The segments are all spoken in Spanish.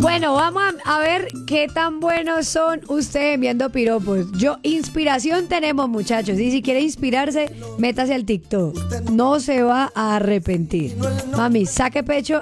Bueno, vamos a ver qué tan buenos son ustedes enviando piropos. Inspiración tenemos, muchachos. Y si quiere inspirarse, métase al TikTok. No se va a arrepentir. Mami, saque pecho.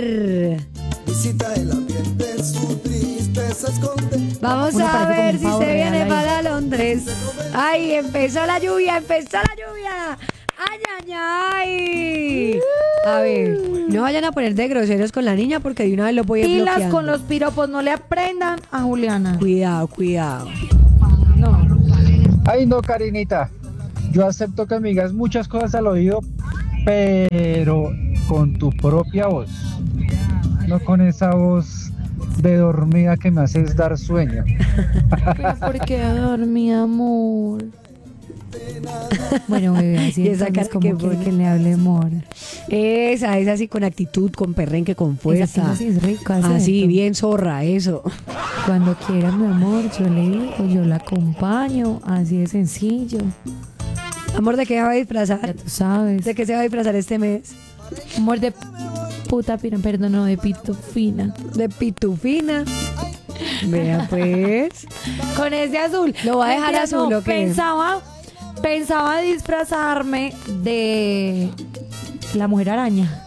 Vamos a ver si se viene para Londres. Ay, empezó la lluvia. ¡Ay, ay, ay! A ver, no vayan a poner de groseros con la niña porque de una vez lo voy a bloquear. Pilas con los piropos, no le aprendan a Juliana. Cuidado. No. Ay, no, Karinita. Yo acepto que me digas muchas cosas al oído, pero con tu propia voz. No con esa voz de dormida que me haces dar sueño. Pero ¿por qué dormí, amor? Bueno, bebé, así Y esa entonces, cara como que quiere pone. que le hable amor. Esa es así con actitud, con perrenque, con fuerza. Esa sí es rica, Así, ¿cierto? bien zorra, eso. Cuando quiera, mi amor, yo le digo, yo la acompaño, así de sencillo. Amor, ¿de qué se va a Ya disfrazar? tú sabes. ¿De qué se va a disfrazar este mes? Amor de puta pina, perdón, no, de pitufina. De pitufina. Vea pues. Con ese azul. ¿Lo va a dejar Mentira, azul no, o qué? Pensaba disfrazarme de la mujer araña.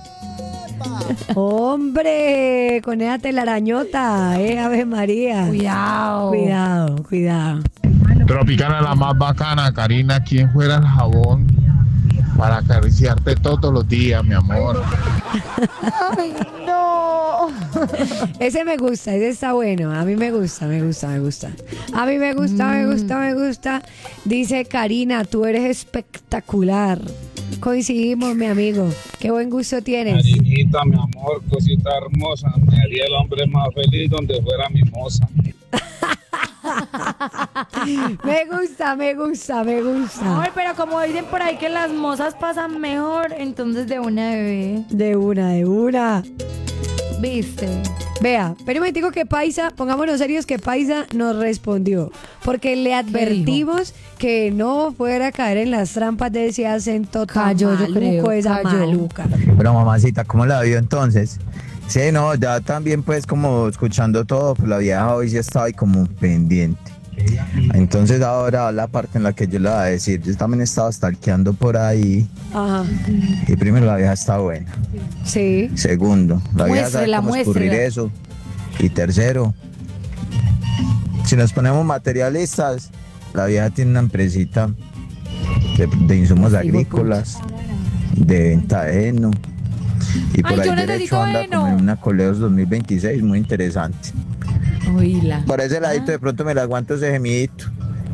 Hombre, con esa telarañota, Ave María. Cuidado. Tropicana la más bacana, Karina, ¿quién fuera el jabón para acariciarte todos los días, mi amor? Ay, no. Ese me gusta, ese está bueno. A mí me gusta. A mí me gusta. Dice Karina, tú eres espectacular. Coincidimos, mi amigo. Qué buen gusto tienes. Karinita, mi amor, cosita hermosa. Me haría el hombre más feliz donde fuera mi moza. Me gusta. Amor, pero como dicen por ahí que las mozas pasan mejor, entonces de una bebé. De una. ¿Viste? Vea, pero me digo que Paisa, pongámonos serios que Paisa nos respondió. Porque le advertimos que no fuera a caer en las trampas de ese acento tan Cayó, yo maluco, creo, esa cayó. maluca. Pero mamacita, ¿cómo la vio entonces? Sí, no, ya también pues como escuchando todo, pues la vieja hoy sí estaba ahí como pendiente. Entonces ahora la parte en la que yo le voy a decir, yo también estaba stalkeando por ahí. Ajá, Y primero, la vieja está buena. sí. Segundo, la vieja sabe Muéstrela, cómo escurrir muéstrela. eso. Y tercero, si nos ponemos materialistas, la vieja tiene una empresita de insumos agrícolas, de venta de heno. Y por Ay, ahí yo derecho necesito anda heno. como en una Coleos 2026, muy interesante. Oíla. Por ese ladito de pronto me la aguanto ese gemidito.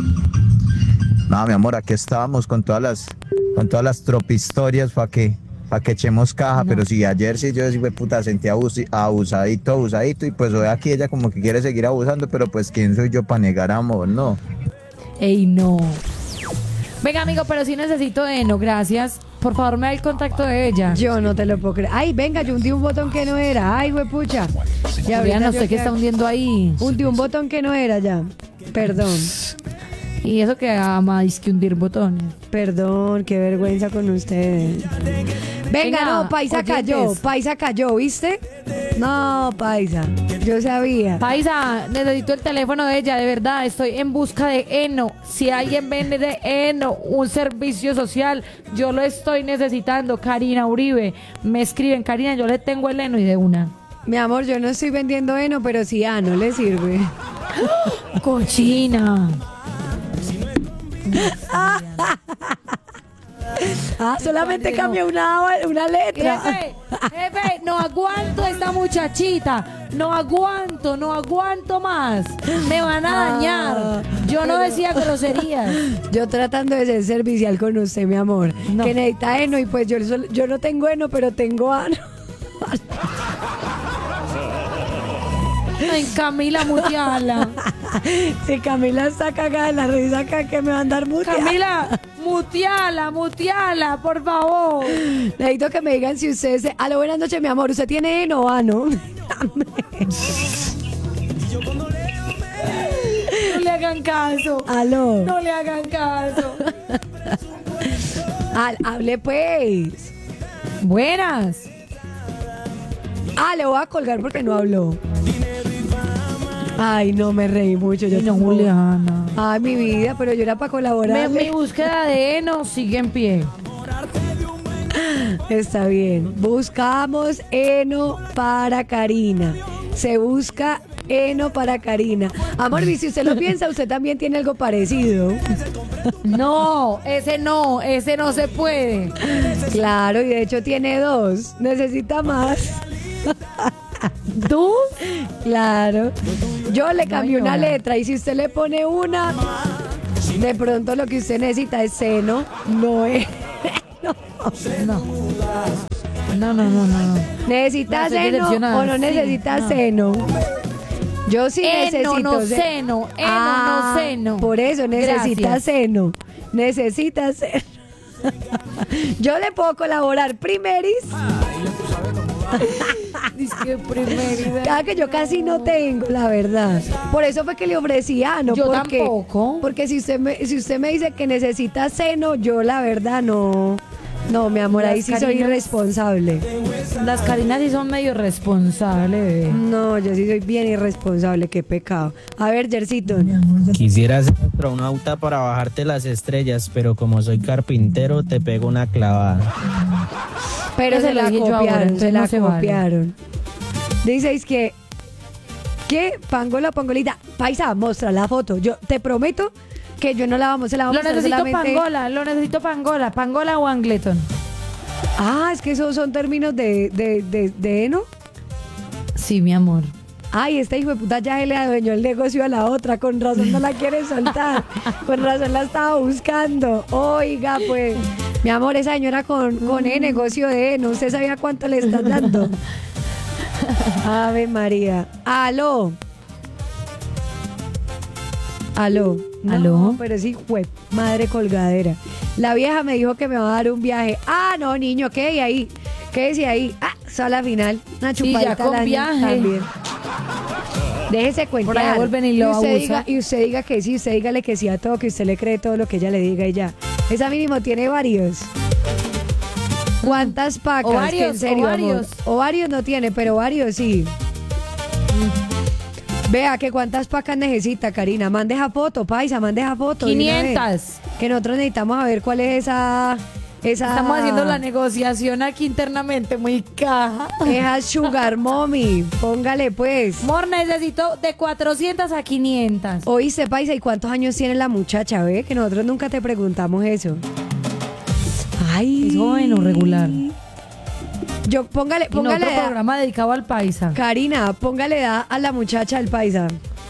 No, mi amor, aquí estábamos con todas las tropistorias para que echemos caja, pero si ayer sí yo sí fue puta, sentí abusadito, y pues hoy aquí ella como que quiere seguir abusando, pero pues quién soy yo para negar amor, no. Ey, no. Venga, amigo, pero sí necesito heno, gracias. Por favor, me da el contacto de ella. Yo no te lo puedo creer. Ay, venga, yo hundí un botón que no era. Ay, huepucha. Ya Juliana, yo ¿usted qué está hundiendo ahí? Hundí un botón que no era ya. Perdón. Y eso que ama es que hundir botones. Perdón, qué vergüenza con ustedes. Venga, no, Paisa cayó, ¿viste? No, Paisa, yo sabía. Paisa, necesito el teléfono de ella, de verdad. Estoy en busca de heno. Si alguien vende de heno, un servicio social, yo lo estoy necesitando. Karina Uribe, me escriben, Karina, yo le tengo el heno y de una. Mi amor, yo no estoy vendiendo heno, pero si no le sirve. Cochina. Solamente cambió una letra. Jefe, no aguanto esta muchachita. No aguanto más. Me van a dañar. Yo no decía groserías. Yo tratando de ser servicial con usted, mi amor. No. Que necesita heno y pues yo no tengo heno, pero tengo ano. Ay, Camila, muteala. Si Camila está cagada de la risa acá, que me va a andar muteada. Camila, muteala, por favor. Necesito que me digan si ustedes... Aló, buenas noches, mi amor. ¿Usted tiene heno o ano? No le hagan caso. Aló. No le hagan caso. Hable pues. Buenas. Le voy a colgar porque no habló. Ay, no, me reí mucho. Yo No, tampoco. Juliana. Ay, mi vida, pero yo era para colaborar. Mi búsqueda de heno sigue en pie. Está bien. Buscamos heno para Karina. Se busca heno para Karina. Amor, y si usted lo piensa, usted también tiene algo parecido. No, ese no se puede. Claro, y de hecho tiene 2. Necesita más. ¿Tú? Claro. Yo le cambié una señora. letra y si usted le pone una, de pronto lo que usted necesita es seno, no es. No. No. ¿Necesita No, estoy seno decepcionada. o no Sí, necesita no. seno? Yo sí necesito no seno, no seno. Por eso necesita Gracias. seno. Necesita seno. Yo le puedo colaborar primeris. Cada que yo casi no tengo, la verdad. Por eso fue que le ofrecí no Yo porque, tampoco. Porque si usted me dice que necesita seno, yo la verdad no. No, mi amor, ahí Las sí soy Karinas. irresponsable. Las Karinas sí son medio responsables, bebé. No, yo sí soy bien irresponsable, qué pecado. A ver, Jercito. Quisiera hacer astronauta para bajarte las estrellas, pero como soy carpintero, te pego una clavada. Pero Eso se lo la dije yo ahora, copiaron, entonces se no la se vale. copiaron. Dices que Pangola, Pangolita, Paisa, muestra la foto. Yo te prometo que yo no la vamos, se la vamos Lo a mostrar necesito solamente. Pangola o Angleton. Ah, es que esos son términos de heno. Sí, mi amor. Ay, esta hijo de puta ya le adueñó el negocio a la otra, con razón no la quiere soltar, con razón la estaba buscando. Oiga, pues, mi amor, esa señora con el negocio de heno, ¿usted sabía cuánto le están dando? Ave María. Aló. No, Aló. pero sí, madre colgadera. La vieja me dijo que me va a dar un viaje. Ah, no, niño, ¿qué hay ahí? ¿Qué decía ahí? Ah, sala final. Una Sí, ya chupadita con al año viaje. también. Déjese cuentar. Por allá vuelven y lo abusan. y usted diga que sí, usted dígale que sí a todo, que usted le cree todo lo que ella le diga y ya. Esa mínimo tiene varios. ¿Cuántas pacas? Ovarios, Que en serio, ovarios. amor. Ovarios no tiene, pero ovarios sí. Vea que cuántas pacas necesita, Karina. Mande esa foto, paisa, mande esa foto. de una vez. 500. Que nosotros necesitamos a ver cuál es esa. Estamos haciendo la negociación aquí internamente, muy caja. Esa Sugar Mommy. Póngale pues. Amor, necesito de 400 a 500. Oíste, paisa, ¿y cuántos años tiene la muchacha? Ve que nosotros nunca te preguntamos eso. Ay. ¿Es joven o regular? Yo, póngale Y otro edad. programa dedicado al paisa. Karina, póngale edad a la muchacha del paisa.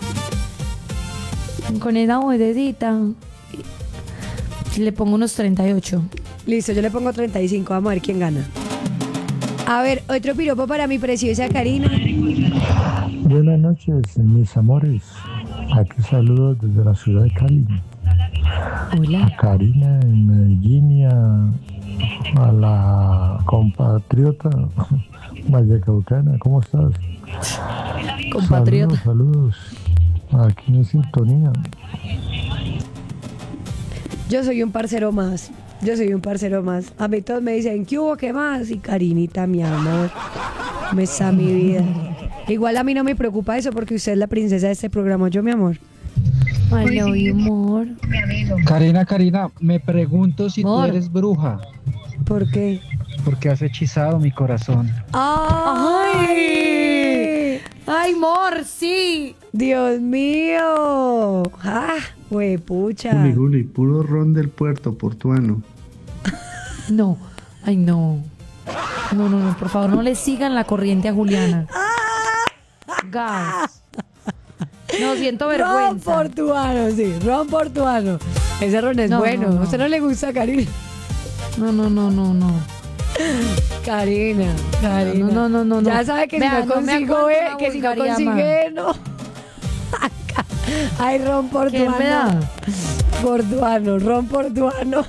Con esa modecita. Le pongo unos 38. Listo, yo le pongo 35. Vamos a ver quién gana. A ver, otro piropo para mi preciosa Karina. Buenas noches, mis amores. Aquí saludos desde la ciudad de Cali. Hola. A Karina en Medellín y a la compatriota vallecaucana. ¿Cómo estás? Compatriota. Saludos. Aquí en sintonía. Yo soy un parcero más. A mí todos me dicen, ¿qué hubo? ¿Qué más? Y Karinita, mi amor, me está mi vida. Igual a mí no me preocupa eso porque usted es la princesa de este programa, yo, mi amor. I love you, amor. Karina, me pregunto si Amor. tú eres bruja, ¿Por qué? porque has hechizado mi corazón. ¡Ay! Ay, amor, sí. ¡Dios mío! ¡Ah! Huepucha. Juli, puro ron del puerto portuano. No. Ay, no. No, por favor, no le sigan la corriente a Juliana. Gas. No, siento Ron vergüenza. portuano, sí, ron portuano. Ese ron es No, bueno. no. ¿A usted no le gusta, Karina? No. Karina. No. Ya sabe que Vea, si no no me consigo, aguanto una que si no vulgaridad consigue, no. Ay, ron ¿Qué me da? portuano. Ron portuano.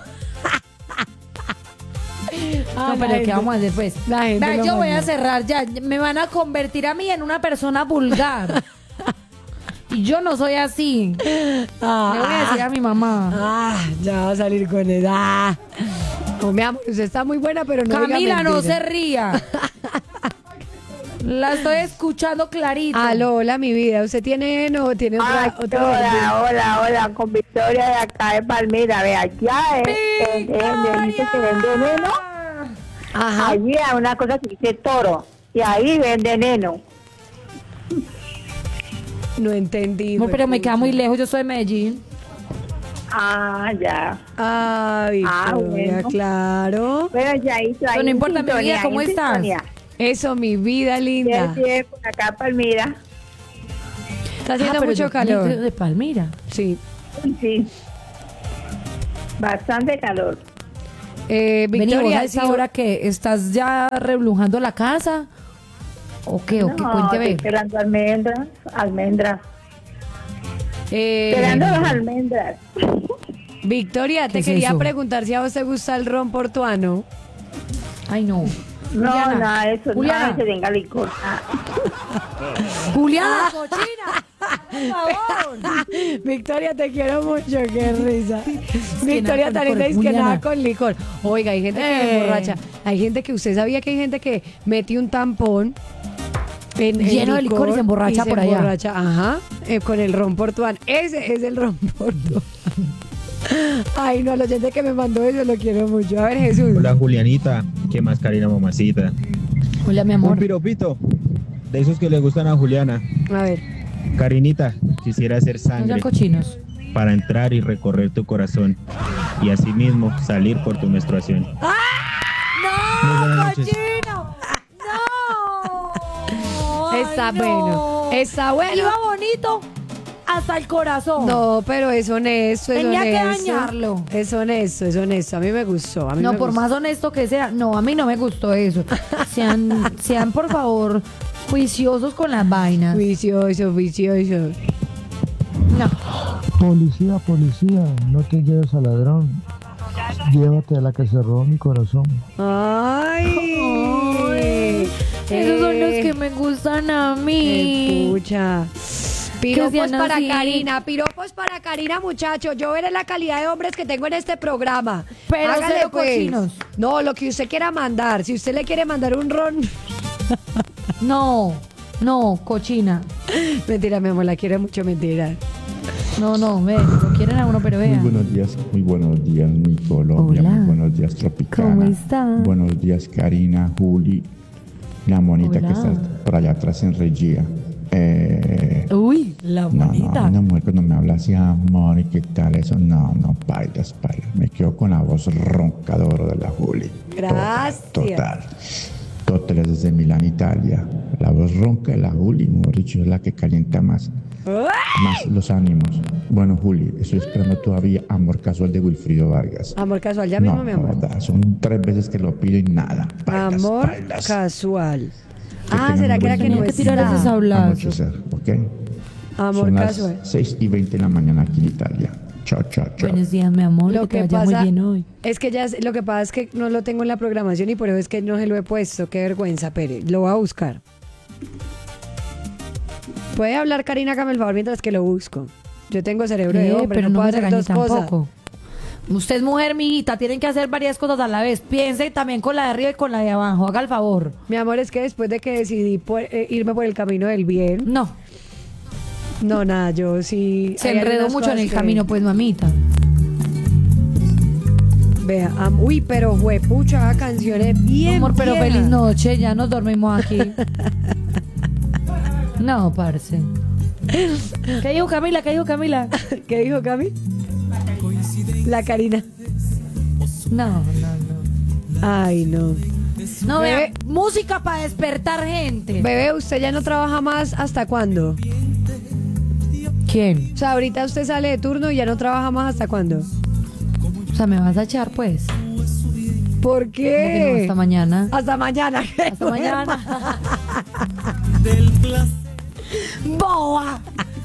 No, pero ¿qué vamos a hacer pues? La gente Vea, lo yo voy a manda. cerrar ya. Me van a convertir a mí en una persona vulgar. Y yo no soy así. Le voy a decir a mi mamá. Ya va a salir con eso. No, mi amor, usted está muy buena, pero no diga Camila, no mentiras. se ría. La estoy escuchando clarito. Aló, hola, mi vida. ¿Usted tiene heno o tiene otro? Hola, con Victoria de acá de Palmira. Ve, allá dice que venden heno. Ajá. Allí hay una cosa que dice Toro. Y ahí venden heno. No entendí. No, pero me queda muy lejos, yo soy de Medellín. Ah, ya. Victoria, bueno. claro. Bueno, ya hizo ahí. No importa, mi vida, ¿cómo estás? Eso, mi vida linda. Sí, por acá Palmira. Está haciendo pero mucho yo calor. de Palmira. Sí. Sí. Bastante calor. Vení, vos Victoria, a esa hora que estás ya reblujando la casa. ¿O qué? ¿O qué? Cuénteme. Esperando almendras. Esperando las almendras. Victoria, te ¿Qué es quería eso? preguntar si a vos te gusta el ron portuano. Ay, no. No, Juliana, nada de eso. Juliana. Nada que tenga licor. Juliana, cochina. Por favor. Victoria, te quiero mucho, qué risa. Victoria nada con tan licor, linda, es que Juliana. nada con licor. Oiga, hay gente que es borracha. Hay gente que, usted sabía que hay gente que mete un tampón en Lleno de licor y se emborracha por allá. emborracha, ajá, con el ron portuano. Ese es el ron portuano. Ay, no, al oyente que me mandó eso lo quiero mucho. A ver, Jesús. Hola Julianita, ¿qué más Karina mamacita? Hola, mi Un amor. piropito, de esos que le gustan a Juliana. A ver. Karinita, quisiera hacer No sangre sean cochinos. para entrar y recorrer tu corazón y asimismo salir por tu menstruación. Muy buenas ¡No, noches. cochino! ¡No! Está Ay, bueno. no. Está bueno. Iba bonito hasta el corazón. No, pero es honesto, es Tenía que honesto. dañarlo. Es honesto, es honesto. A mí me gustó. A mí No, me por gustó. más honesto que sea. No, a mí no me gustó eso. Sean por favor, juiciosos con las vainas. Vicioso. No. Policía, no te lleves al ladrón. Llévate a la que se robó mi corazón. Ay. Esos son los que me gustan a mí. Pucha. Que Piropos sean para así. Karina, muchachos. Yo veré la calidad de hombres que tengo en este programa. Pero Hágale, cero pues. cochinos. No, lo que usted quiera mandar. Si usted le quiere mandar un ron. No, cochina. Mentira, mi amor, la quiere mucho, mentira. No, ve, lo quieren a uno, pero vean. Muy buenos días, mi Colombia. Hola. Muy buenos días, Tropicana. ¿Cómo está? Buenos días, Karina, Juli, la monita Hola. que está por allá atrás en Regia. Uy, la bonita. Una mujer cuando me habla así, amor, ¿y qué tal eso? No, bailas. Me quedo con la voz roncadora de la Juli. Gracias. Total, desde Milán, Italia. La voz ronca de la Juli, mejor dicho, es la que calienta más los ánimos. Bueno, Juli, estoy esperando todavía Amor Casual de Wilfrido Vargas. Amor casual, ya mismo, No, mi amor. verdad, son 3 veces que lo pido y nada. Amor casual. tengan ¿Será un que era buen que día. no Tenía que tirar está? ese sablazo. Anochecer, ¿ok? Amor Son casual. las 6:20 de la mañana aquí en Italia. Chao. Buenos días, mi amor. Lo que que te vaya pasa muy bien hoy. es que lo que pasa es que no lo tengo en la programación y por eso es que no se lo he puesto. Qué vergüenza, Pérez. Lo voy a buscar. Puede hablar Karina, hágame el favor mientras que lo busco. Yo tengo cerebro de hombre, pero no no puedo me hacer regañe dos cosas. tampoco. Usted es mujer, mijita, tienen que hacer varias cosas a la vez. Piense también con la de arriba y con la de abajo. Haga el favor. Mi amor, es que después de que decidí irme por el camino del bien. No. No, nada, yo sí. Se hay enredó algunas mucho en cosas el que- camino, pues, mamita. Vea, uy, pero juepucha, canciones bien. Amor, pero viejas. feliz noche. Ya nos dormimos aquí. No, parce. ¿Qué dijo Camila? ¿Qué dijo Cami? La Karina. No. Ay, no. No, Bebé. vea, música para despertar gente. Bebé, ¿usted ya no trabaja más hasta cuándo? ¿Quién? O sea, ahorita usted sale de turno y ya no trabaja más hasta cuándo. O sea, ¿me vas a echar, pues? ¿Por ¿Cómo que no? qué? Hasta mañana. Hasta mañana. Hasta mañana. ¡Boa!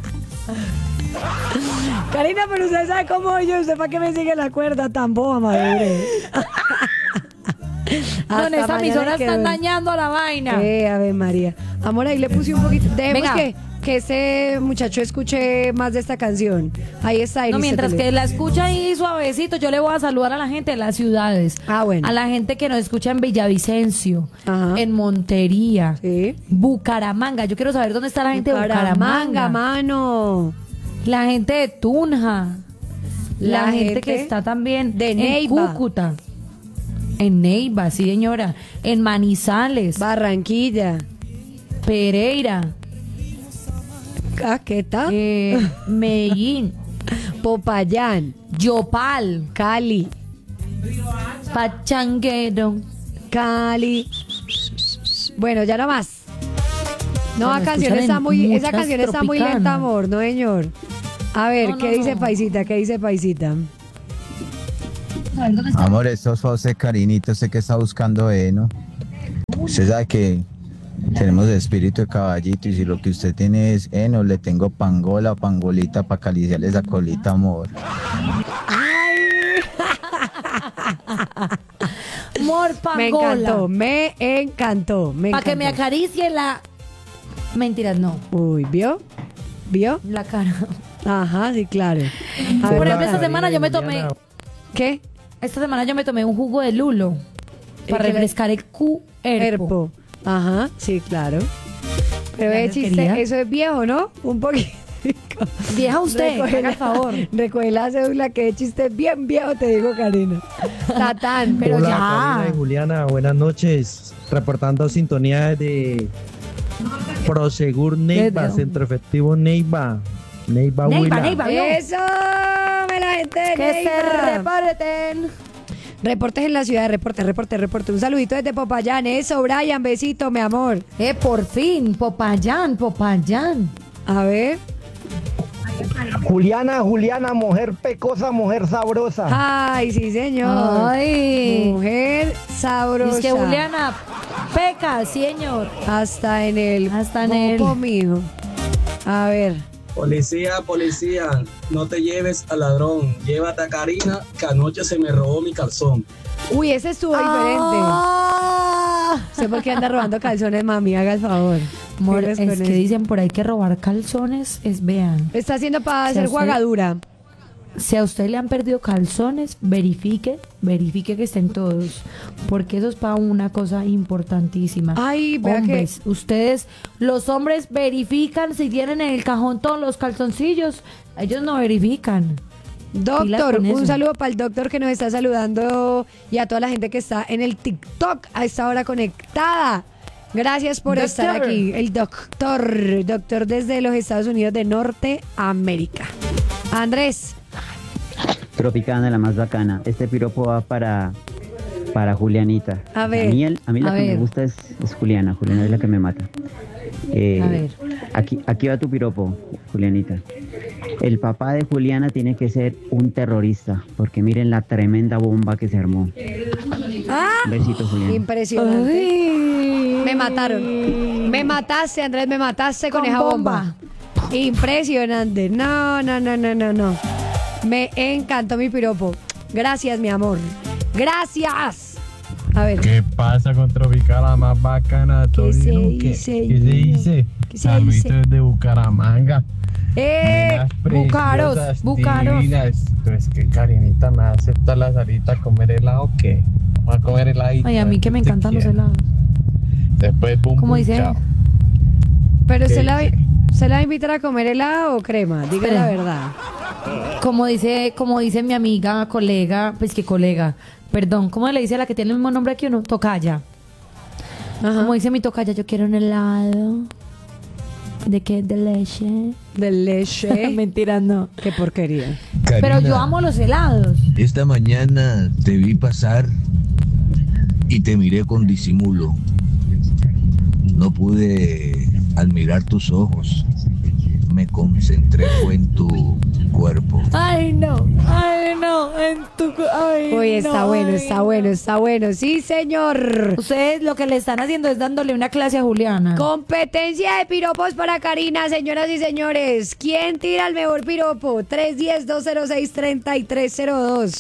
Karina, pero usted sabe cómo yo, ¿usted para qué me sigue la cuerda tan boba, madre? No, en esta emisora quedó. están dañando la vaina. Ave María. Amor, ahí le puse un poquito. Dejemos Venga. que ese muchacho escuche más de esta canción. Ahí está. No, mientras Aristóteles. que la escucha ahí suavecito, yo le voy a saludar a la gente de las ciudades. Bueno. A la gente que nos escucha en Villavicencio, en Montería, Bucaramanga. Yo quiero saber dónde está la gente de Bucaramanga, mano. La gente de Tunja. La gente gente que está también de en Neiva. Cúcuta. En Neiva, sí, señora. En Manizales. Barranquilla. Pereira. Caquetá. Medellín. Popayán. Yopal. Cali. Pachanguero. Cali. Bueno, ya no más. No, Bueno, la canción escuchan está en muy, esa muchas canción está muy tropicanas. lenta, amor, no, señor. A ver, No, ¿qué no, dice no. Paisita? ¿Qué dice Paisita? Amor, esto es para usted, Karinita, usted que está buscando ¿no? Usted sabe que tenemos espíritu de caballito y si lo que usted tiene es no le tengo pangola o pangolita para acariciarle esa colita, amor. Amor, pangola. Me encantó. Para que me acaricie la... Mentiras, no. Uy, ¿vio? ¿Vio? La cara. Ajá, sí, claro. A Por ver, ejemplo, esta Karina, semana yo me tomé... Juliana. ¿Qué? Esta semana yo me tomé un jugo de lulo para ¿Qué le- refrescar el cuerpo. Ajá, sí, claro. Pero Gracias, chiste, querida. eso es viejo, ¿no? Un poquito. Vieja usted, Recoge haga el favor. Recoge la cédula, que de chiste bien viejo, te digo, Karina. Tatán, pero Hola, ya. Karina y Juliana, buenas noches. Reportando sintonía de Prosegur Neiva, Desde- Centro Efectivo Neiva. Neiva, Huila. Eso, me la gente de Que Neiva. se reporten. Reportes en la ciudad, reporte. Un saludito desde Popayán. Eso, Brian, besito, mi amor. Por fin, Popayán. A ver. Juliana, mujer pecosa, mujer sabrosa. Ay, sí, señor. Ay. Mujer sabrosa. Es que Juliana peca, señor. Hasta en el popo, mijo. A ver. Policía, no te lleves al ladrón, llévate a Karina, que anoche se me robó mi calzón. Uy, ese estuvo diferente. Sé por qué anda robando calzones, mami, haga el favor. Amor, Pilas es con que eso. dicen por ahí que robar calzones es, vean. Está haciendo para Si a hacer usted- jugadura. Si a usted le han perdido calzones, verifique que estén todos, porque eso es para una cosa importantísima. Ay, vea hombres, ustedes, los hombres verifican si tienen en el cajón todos los calzoncillos, ellos no verifican. Pilas Doctor, con un eso. saludo para el doctor que nos está saludando y a toda la gente que está en el TikTok a esta hora conectada. Gracias por estar Doctor. aquí. El doctor desde los Estados Unidos de Norteamérica. Andrés. Tropicana, la más bacana. Este piropo va para Julianita. A ver, A mí la a que me ver. gusta es Juliana. Juliana es la que me mata. A ver. Aquí va tu piropo, Julianita. El papá de Juliana tiene que ser un terrorista, porque miren la tremenda bomba que se armó. Un besito, Juliana. Impresionante. Me mataron. Me mataste, Andrés, me mataste con esa bomba. Impresionante. No. Me encantó mi piropo. Gracias, mi amor. Gracias. A ver. ¿Qué pasa con Tropicana más bacana? ¿Todo se bien o qué? dice, ¿Qué se dice? ¿Qué se Saluditos dice? desde Bucaramanga. Bucaros, Preciosas, Bucaros. divinas. Pero es que Karinita me acepta la salita a comer helado o qué. Vamos a comer heladito. Ay, a mí que me encantan los helados. Después, pum, ¿Cómo pum, dice? chao. Pero ¿Qué ¿se la dice? va a invitar a comer helado o crema? Diga Espera. la verdad. Como dice mi amiga, colega, perdón, ¿cómo le dice a la que tiene el mismo nombre que uno? Tocaya. Como dice mi tocaya, yo quiero un helado. ¿De qué? ¿De leche? ¿De leche? Mentira, no. Qué porquería. Pero yo amo los helados. Esta mañana te vi pasar y te miré con disimulo. No pude admirar tus ojos. Me concentré fue en tu cuerpo. Ay, no, en tu... Ay, Uy, está no, bueno, ay, está bueno, está bueno. Sí, señor. Ustedes lo que le están haciendo es dándole una clase a Juliana. Competencia de piropos para Karina, señoras y señores. ¿Quién tira el mejor piropo? 310-206-3302.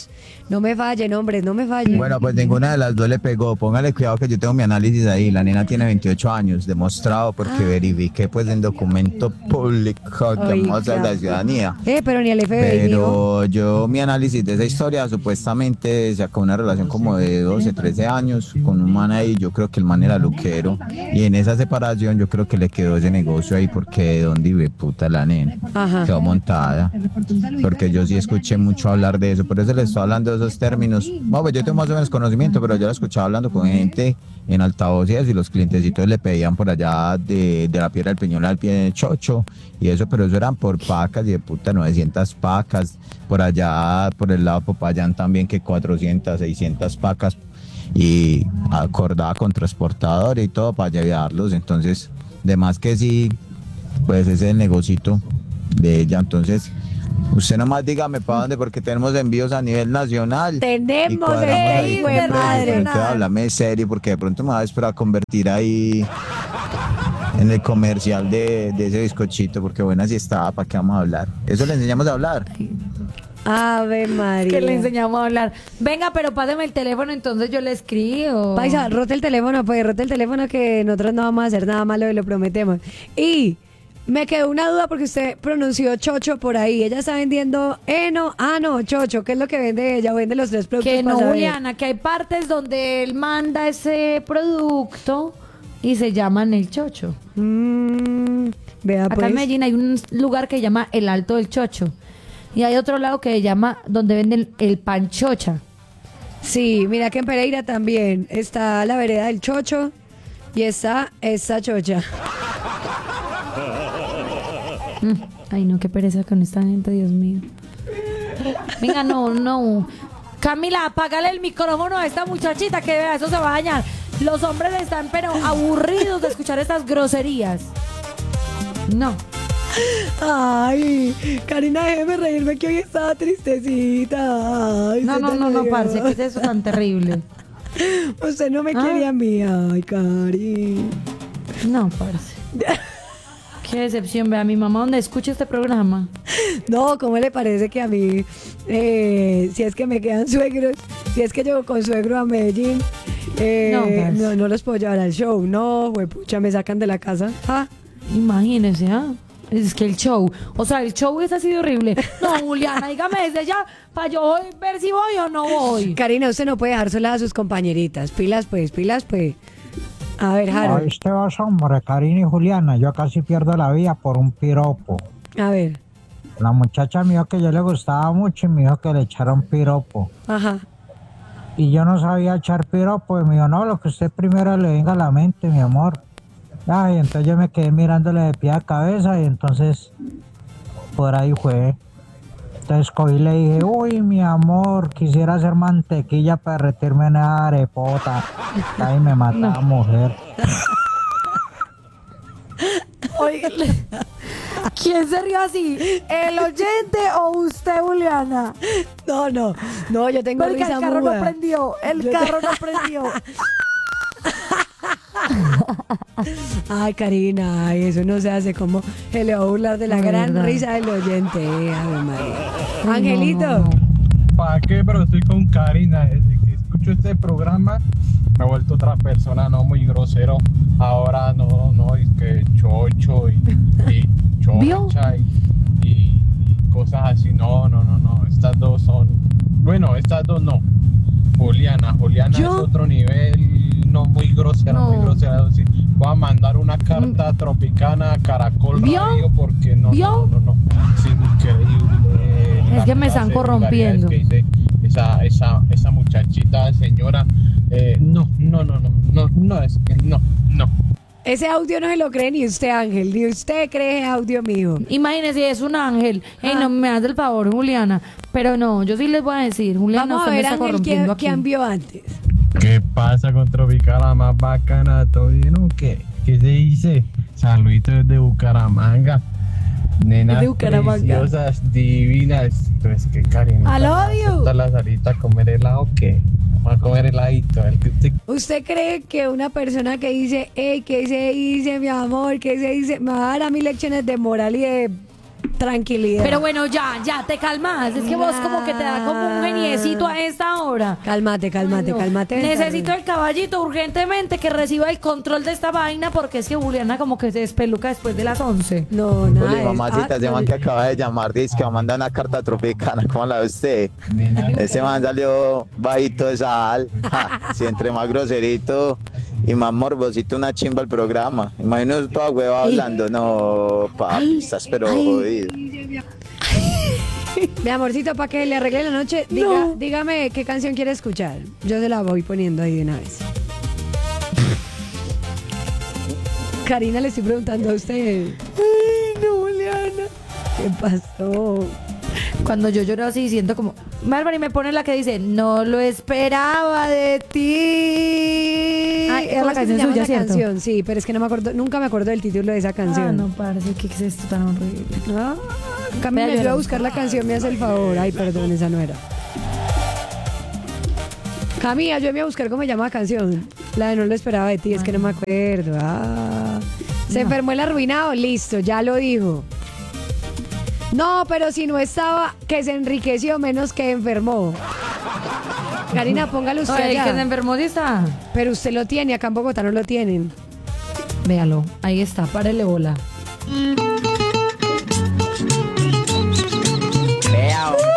No me fallen, hombres, no me fallen. Bueno, pues ninguna de las dos le pegó. Póngale cuidado que yo tengo mi análisis ahí. La nena tiene 28 años, demostrado porque verifiqué pues en documento público de la ciudadanía. Pero ni el FBI. Pero yo mi análisis de esa historia supuestamente sacó una relación como de 12, 13 años con un man ahí. Yo creo que el man era luquero. Y en esa separación yo creo que le quedó ese negocio ahí porque de dónde vive puta la nena. Ajá. Quedó montada. Porque yo sí escuché mucho hablar de eso. Por eso le estoy hablando de esos términos. Bueno, pues yo tengo más o menos conocimiento, pero yo lo escuchaba hablando con gente en altavoz y los clientecitos le pedían por allá de la Piedra del Peñol al pie de Chocho y eso, pero eso eran por pacas y de puta 900 pacas. Por allá, por el lado de Popayán también que 400, 600 pacas y acordada con transportador y todo para llevarlos. Entonces, de más que sí, pues ese es el negocito de ella. Entonces, usted nomás dígame para dónde, porque tenemos envíos a nivel nacional. Tenemos hijo de madre. Entonces, háblame serio, porque de pronto me va a esperar a convertir ahí en el comercial de ese bizcochito, porque buena si estaba, ¿para qué vamos a hablar? Eso le enseñamos a hablar. Ave María. Que le enseñamos a hablar. Venga, pero páseme el teléfono, entonces yo le escribo. Paisa, rote el teléfono, pues rote el teléfono que nosotros no vamos a hacer nada malo y lo prometemos. Y me quedó una duda porque usted pronunció chocho por ahí. Ella está vendiendo chocho. ¿Qué es lo que vende ella? ¿Vende los tres productos? Que no, para saber? Juliana, que hay partes donde él manda ese producto y se llaman el chocho. Vea, acá pues. en Medellín hay un lugar que se llama el Alto del Chocho. Y hay otro lado que se llama donde venden el panchocha. Sí, mira que en Pereira también está la vereda del Chocho y está esa chocha. Ay, no, qué pereza con esta gente, Dios mío. Venga, no. Camila, apágale el micrófono a esta muchachita que vea, eso se va a dañar. Los hombres están pero aburridos de escuchar estas groserías. No. Ay, Karina, déjeme reírme que hoy estaba tristecita. Ay, no, parce, ¿qué es eso tan terrible? Usted no me quería a mí, ay, Cari. No, parce. Qué decepción, vea, mi mamá donde escucha este programa. No, ¿cómo le parece que a mí, si es que me quedan suegros, si es que llego con suegro a Medellín, no los puedo llevar al show? No, pucha, me sacan de la casa. Imagínese, es que el show, el show es así de horrible. No, Juliana, dígame desde ya para yo ver si voy o no voy. Karina, usted no puede dejar sola a sus compañeritas. Pilas pues. A ver, Harold. Ay, este vas, hombre, Karina y Juliana, yo casi pierdo la vida por un piropo. A ver. La muchacha me dijo que yo le gustaba mucho y me dijo que le echara un piropo. Ajá. Y yo no sabía echar piropo y me dijo, no, lo que usted primero le venga a la mente, mi amor. Y entonces yo me quedé mirándole de pie a cabeza y entonces por ahí fue. Entonces cogí y le dije, uy, mi amor, quisiera hacer mantequilla para derretirme en esa arepota. Ahí me mataba mujer. Oiga, ¿quién se rió así? ¿El oyente o usted, Juliana? No, yo tengo porque risa el carro muda. no prendió, el carro no prendió. Ay, Karina, ay, eso no se hace, como se le va a burlar de la gran risa del oyente. Ave María. Angelito. ¿Para qué? Pero estoy con Karina. Desde que escucho este programa me he vuelto otra persona, no muy grosero. Ahora no, es que chocho y chocha y cosas así. No. Estas dos son. Bueno, estas dos no. Juliana es otro nivel, no muy grosera, muy grosera. Sí. Voy a mandar una carta tropicana a Caracol Radio porque no. Sí, increíble. Es que me están corrompiendo. Que dice esa muchachita, señora, no, es que no. Ese audio no se lo cree ni usted, Ángel, ni usted cree ese audio mío. Imagínese, es un ángel. No me hagas el favor, Juliana. Pero no, yo sí les voy a decir, Juliana, vamos a ver, Ángel, ¿qué envió antes? ¿Qué pasa con Tropicana más bacana? ¿Todo bien o qué? ¿Qué se dice? Saluditos desde Bucaramanga. Nenas preciosas, divinas. Entonces, ¿qué, Karina? I love you. ¿Está la salita a comer helado o qué? Vamos a comer heladito. ¿Usted cree que una persona que dice, hey, ¿qué se dice, mi amor? ¿Qué se dice? Me va a dar a mí lecciones de moral y de Tranquilidad. Pero bueno, ya, te calmas. Es que vos como que te da como un geniecito a esta hora. Cálmate. Necesito el caballito urgentemente que reciba el control de esta vaina porque es que Juliana como que se despeluca después de las 11. No, Juli, mamacita, ese man que acaba de llamar dice que va a mandar una carta tropicana. ¿Cómo la ve usted? Ese man salió bajito de sal. Si entre más groserito y más morbosito, una chimba el programa. Imagino toda hueva hablando. No, papi, estás pero jodido. Mi amorcito, para que le arregle la noche, dígame qué canción quiere escuchar. Yo se la voy poniendo ahí de una vez. Karina, le estoy preguntando a usted. Ay, no, Juliana. ¿Qué pasó? Cuando yo lloro así, siento como... Marvani me pone la que dice, no lo esperaba de ti. Ay, es la canción suya, ¿cierto? Canción, sí, pero es que no me acuerdo, nunca me acuerdo del título de esa canción. Ah, no, parece que es esto tan horrible. Ah, Camila, ayuda a buscar la canción, me hace el favor. Ay, perdón, esa no era. Camila, ayúdame a buscar cómo se llama la canción. La de no lo esperaba de ti, es que no me acuerdo. Se enfermó el arruinado, listo, ya lo dijo. No, pero si no estaba, que se enriqueció menos que enfermó. Karina, póngalo usted allá. El que se enfermó sí está. Pero usted lo tiene, acá en Bogotá no lo tienen. Véalo, ahí está, párele bola.